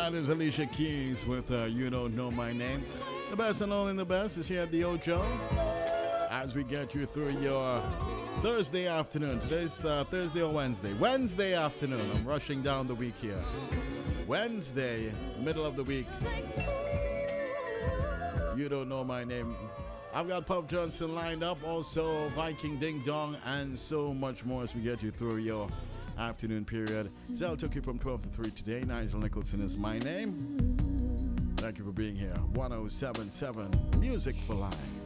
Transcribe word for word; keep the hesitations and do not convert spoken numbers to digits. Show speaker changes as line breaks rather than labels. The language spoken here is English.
That is Alicia Keys with uh, You Don't Know My Name. The best and only the best is here at the Ocho as we get you through your Thursday afternoon. Today's uh, Thursday or Wednesday? Wednesday afternoon. I'm rushing down the week here. Wednesday, middle of the week. You Don't Know My Name. I've got Puff Johnson lined up, also Viking Ding Dong, and so much more as we get you through your afternoon period. Zell took you from twelve to three today. Nigel Nicholson is my name. Thank you for being here. one oh seven point seven Music for Life.